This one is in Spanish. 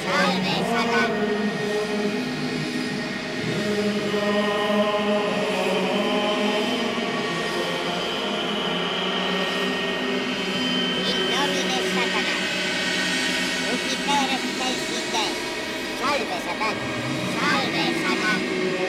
Salve Satán. In nomine Satana. Lucifer excelsis Dei. Salve Satán. Salve Satán.